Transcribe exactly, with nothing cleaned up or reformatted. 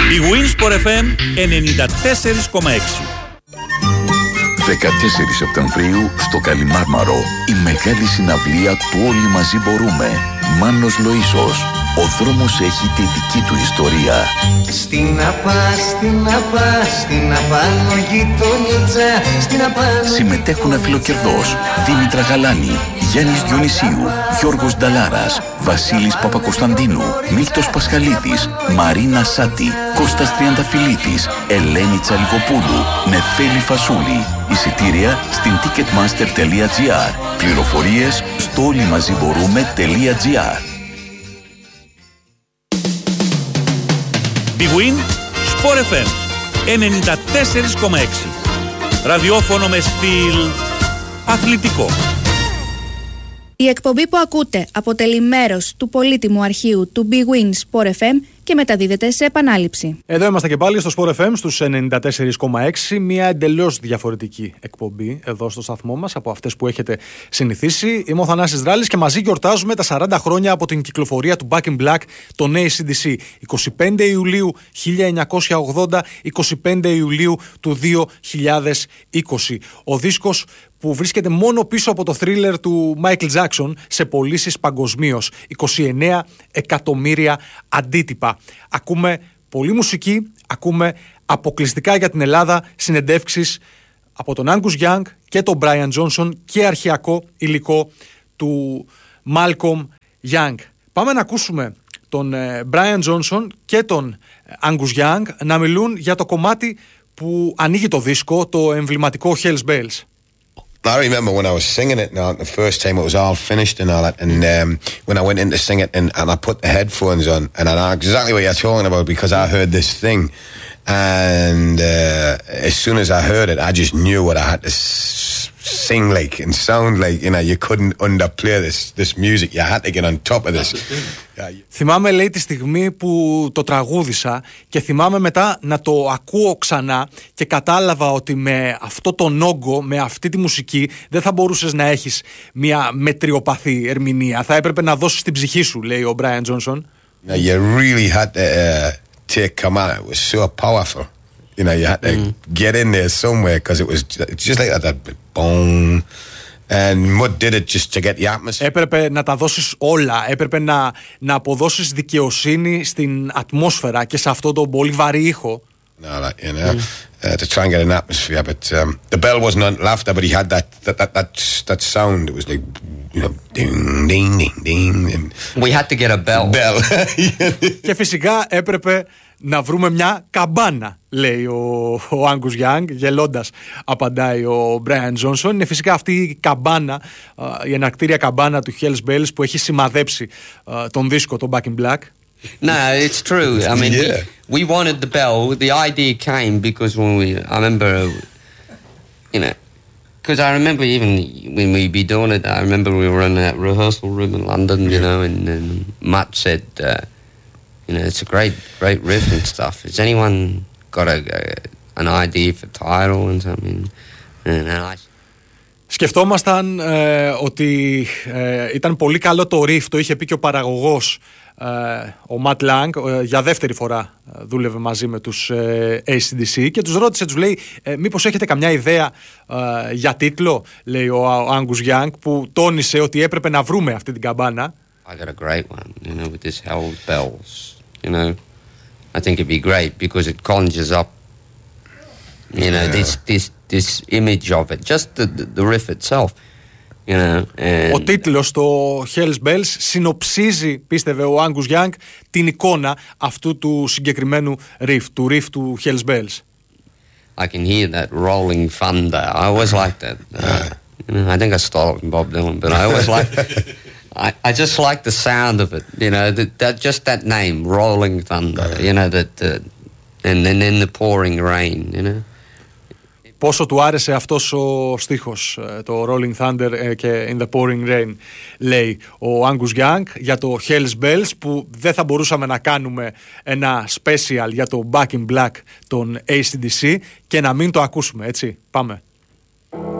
Η Winsport εφ εμ ενενήντα τέσσερα κόμμα έξι. δεκατέσσερις Σεπτεμβρίου στο Καλιμάρμαρο η μεγάλη συναυλία του Όλοι Μαζί Μπορούμε. Μάνος Λοΐσος. Ο δρόμος έχει τη δική του ιστορία. Στην απά, στην απά, στην απάνω γειτονίτσα, στην απάνω. Συμμετέχουν αφιλοκερδός Δήμητρα Γαλάνη, Γιάννης Διονυσίου, Γιώργος Νταλάρας, Βασίλης Παπακοσταντίνου, Μίλτος Πασχαλίδης, Μαρίνα Σάτι, Κώστας Τριανταφυλλίδης, Ελένη Τσαλικοπούλου, Νεφέλη Φασούλη. Εισιτήρια στην ticketmaster τελεία τζι άρ. Πληροφορίες στο όλοιμαζιμπορούμε τελεία τζι άρ. Big Win Sport εφ εμ ενενήντα τέσσερα κόμμα έξι. Ραδιόφωνο με στυλ αθλητικό. Η εκπομπή που ακούτε αποτελεί μέρος του πολύτιμου αρχείου του Big Win Sport εφ εμ και μεταδίδεται σε επανάληψη. Εδώ είμαστε και πάλι στο Sport εφ εμ στους ενενήντα τέσσερα κόμμα έξι, μια εντελώς διαφορετική εκπομπή εδώ στο σταθμό μας από αυτές που έχετε συνηθίσει. Είμαι ο Θανάσης Δράλης και μαζί γιορτάζουμε τα σαράντα χρόνια από την κυκλοφορία του Back in Black, των έι σι ντι σι. εικοστή πέμπτη Ιουλίου χίλια εννιακόσια ογδόντα, εικοστή πέμπτη Ιουλίου του δύο χιλιάδες είκοσι. Ο δίσκος που βρίσκεται μόνο πίσω από το θρίλερ του Michael Jackson σε πωλήσεις παγκοσμίως. είκοσι εννέα εκατομμύρια αντίτυπα. Ακούμε πολλή μουσική, ακούμε αποκλειστικά για την Ελλάδα συνεντεύξεις από τον Angus Young και τον Brian Johnson και αρχαιακό υλικό του Malcolm Young. Πάμε να ακούσουμε τον Brian Johnson και τον Angus Young να μιλούν για το κομμάτι που ανοίγει το δίσκο, το εμβληματικό Hell's Bells. I remember when I was singing it now, the first time it was all finished and all that, and um, when I went in to sing it and, and I put the headphones on, and I know exactly what you're talking about because I heard this thing, and uh, as soon as I heard it, I just knew what I had to s- sing like and sound like. You know, you couldn't underplay this this music. You had to get on top of this. Θυμάμαι, λέει, τη στιγμή που το τραγούδισα και θυμάμαι μετά να το ακούω ξανά και κατάλαβα ότι με αυτό τον όγκο, με αυτή τη μουσική δεν θα μπορούσες να έχεις μια μετριοπαθή ερμηνεία. Θα έπρεπε να δώσεις την ψυχή σου, λέει ο Brian Johnson. Now, you really had to uh, take command. It was so powerful. You know, you had to mm. get in there somewhere because it was just like that, boom. And what did it just to get the atmosphere? Έπρεπε να τα δώσεις όλα. Έπρεπε να, να αποδώσεις δικαιοσύνη στην ατμόσφαιρα και σε αυτό το πολύ βαρύ ήχο. No, that, you know, mm. uh, to try and get an atmosphere. But um, the bell wasn't on laughter, but he had that that that that, that sound. It was like, you know, ding, ding, ding, ding. And we had to get a bell. Bell. Και φυσικά έπρεπε να βρούμε μια καμπάνα, λέει ο, ο Angus Young, γελώντας απαντάει ο Brian Johnson. Είναι φυσικά αυτή η καμπάνα, η εναρκτήρια καμπάνα του Hell's Bells που έχει σημαδέψει τον δίσκο, τον Back in Black. No, it's true. I mean, yeah. we, we wanted the bell. The idea came because when we, I remember, you know, because I remember even when we'd be doing it, I remember we were in that rehearsal room in London, you know, and, and Matt said, uh, you know, it's a great, great riff and stuff. Has anyone got a, a an idea for title and something? And I... Σκεφτόμασταν ε, ότι ε, ήταν πολύ καλό το riff, το είχε πει και ο παραγωγός, ε, ο Matt Lang, ε, για δεύτερη φορά ε, δούλευε μαζί με τους ε, έι σι ντι σι και τους ρώτησε, τους λέει, ε, μήπως έχετε καμιά ιδέα ε, για τίτλο, λέει ο, ο Angus Young, που τόνισε ότι έπρεπε να βρούμε αυτή την καμπάνα. I got a great one, you know, with this Hell's Bells, you know. I think it'd be great because it conjures up, you know, yeah. this this this image of it, just the the, the riff itself, you know. And ο τίτλος, το Hell's Bells, συνοψίζει, πίστευε ο Angus Young, την εικόνα αυτού του συγκεκριμένου riff, του riff του Hell's Bells. I can hear that rolling thunder. I always liked that. Uh, you know, I think I stole it from Bob Dylan, but I always liked I, I just like the sound of it, you know, that, that just that name, Rolling Thunder, you know, that, uh, and then in the pouring rain, you know. Πόσο του άρεσε αυτός ο στίχος, το Rolling Thunder και In the Pouring Rain, λέει ο Angus Young για το Hell's Bells, που δεν θα μπορούσαμε να κάνουμε ένα special για το Back in Black των έι σι ντι σι και να μην το ακούσουμε, έτσι, πάμε.